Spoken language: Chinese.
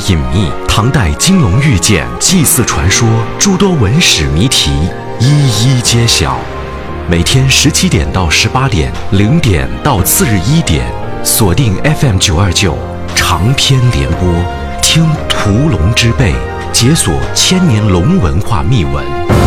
隐秘，唐代金龙玉简、祭祀传说，诸多文史谜题一一揭晓。每天17点到18点，0点到次日1点，锁定 FM 929长篇联播，听屠龙之辈，解锁千年龙文化秘闻。